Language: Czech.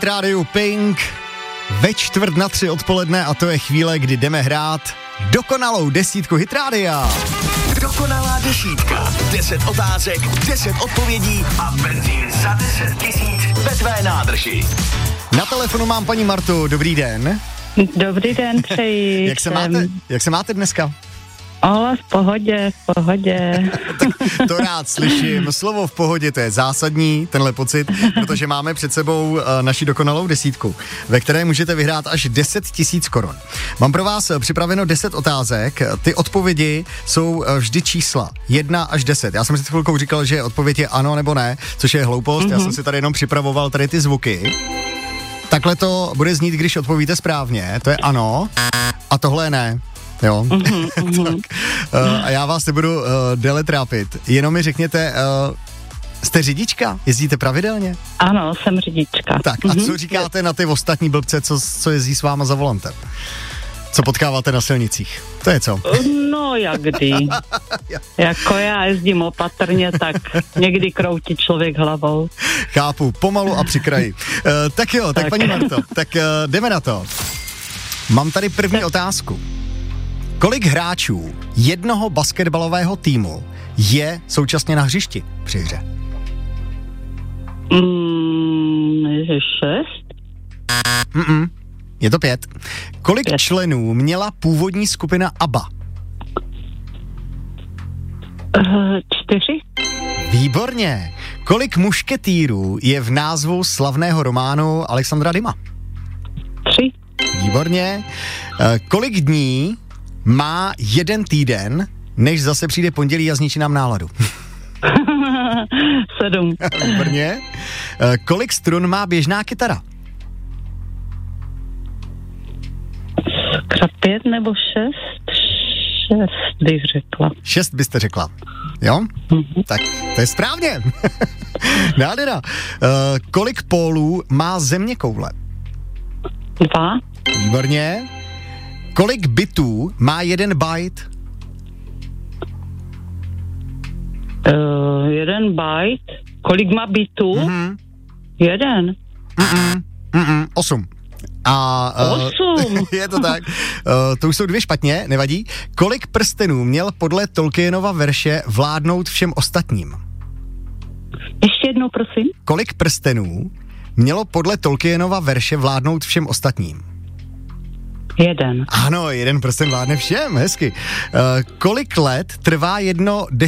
Rádiu Pink ve 2:45 odpoledne a to je chvíle, kdy jdeme hrát dokonalou desítku Hitrádia. Dokonalá desítka. 10 otázek, 10 odpovědí a benzín za 10 000 ve tvé nádrži. Na telefonu mám paní Martu, dobrý den. Dobrý den, přeji. Jak se máte dneska? Ale v pohodě. To rád slyším. Slovo v pohodě, to je zásadní, tenhle pocit, protože máme před sebou naši dokonalou desítku, ve které můžete vyhrát až 10 000 korun. Mám pro vás připraveno 10 otázek, ty odpovědi jsou vždy čísla 1 až 10. Já jsem si chvilkou říkal, že odpověď je ano nebo ne, což je hloupost, Já jsem si tady jenom připravoval tady ty zvuky. Takhle to bude znít, když odpovíte správně, to je ano a tohle je ne. Jo, tak, a já vás nebudu déle trápit, jenom mi řekněte, jste řidička? Jezdíte pravidelně? Ano, jsem řidička. Tak a co říkáte na ty ostatní blbce, co jezdí s váma za volantem? Co potkáváte na silnicích? To je co? No jak kdy. Jako já jezdím opatrně, tak někdy kroutí člověk hlavou. Chápu, pomalu a při kraji. Tak jo, tak paní Marto, tak jdeme na to. Mám tady první otázku. Kolik hráčů jednoho basketbalového týmu je současně na hřišti při hře? 6? Je to 5. Kolik členů měla původní skupina ABBA? 4? Výborně. Kolik mušketýrů je v názvu slavného románu Alexandra Dumas? 3? Výborně. Kolik dní má jeden týden, než zase přijde pondělí a zničí nám náladu? 7. Výborně. Kolik strun má běžná kytara? 5 nebo 6? 6 bych řekla. 6 byste řekla, jo? Tak to je správně. Nádhera. Kolik pólů má zeměkoule? 2. Výborně. Kolik bitů má 1 byte? 1 byte? Kolik má bitů? 1. 8. A 8. je to tak. To už jsou 2 špatně, nevadí. Kolik prstenů měl podle Tolkienova verše vládnout všem ostatním? Ještě jednou, prosím. Kolik prstenů mělo podle Tolkienova verše vládnout všem ostatním? 1. Ano, 1 prsten vládne všem, hezky. Kolik let trvá jedno